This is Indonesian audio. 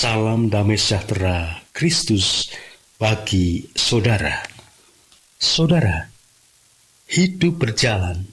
Salam damai sejahtera Kristus bagi saudara. Saudara, hidup berjalan